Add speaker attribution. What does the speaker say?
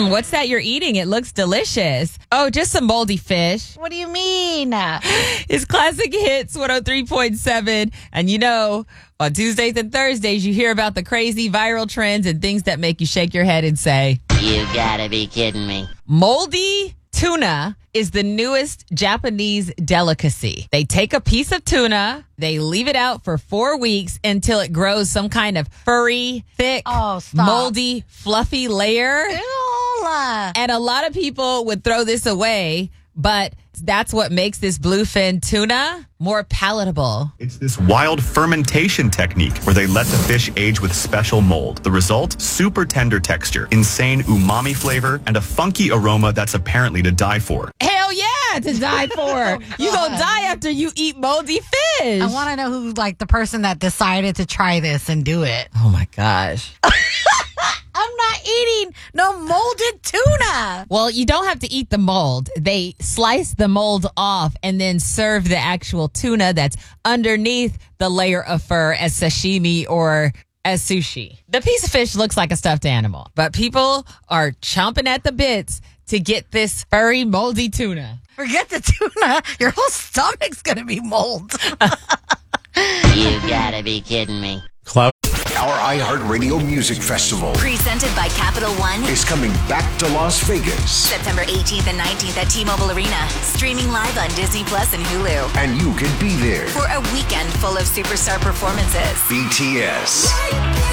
Speaker 1: What's that you're eating? It looks delicious. Oh, just some moldy fish.
Speaker 2: What do you mean?
Speaker 1: It's Classic Hits 103.7. And you know, on Tuesdays and Thursdays, you hear about the crazy viral trends and things that make you shake your head and say,
Speaker 3: You gotta be kidding me.
Speaker 1: moldy tuna is the newest Japanese delicacy. They take a piece of tuna, they leave it out for 4 weeks until it grows some kind of furry, thick, moldy, fluffy layer.
Speaker 2: Ew.
Speaker 1: And a lot of people would throw this away, but that's what makes this bluefin tuna more palatable.
Speaker 4: It's this wild fermentation technique where they let the fish age with special mold. The result? Super tender texture, insane umami flavor, and a funky aroma that's apparently to die for.
Speaker 1: Hell yeah, to die for. You gonna die after you eat moldy fish.
Speaker 2: I want to know who, the person that decided to try this and do it.
Speaker 1: Oh my gosh.
Speaker 2: I'm not eating no molded tuna.
Speaker 1: Well, you don't have to eat the mold. They slice the mold off and then serve the actual tuna that's underneath the layer of fur as sashimi or as sushi. The piece of fish looks like a stuffed animal, but people are chomping at the bits to get this furry, moldy tuna.
Speaker 2: Forget the tuna. Your whole stomach's going to be mold.
Speaker 3: You gotta be kidding me.
Speaker 5: Our iHeartRadio Music Festival
Speaker 6: Presented by Capital One.
Speaker 5: is coming back to Las Vegas,
Speaker 6: September 18th and 19th at T-Mobile Arena. Streaming live on Disney Plus and Hulu.
Speaker 5: and you can be there.
Speaker 6: For a weekend full of superstar performances.
Speaker 5: BTS,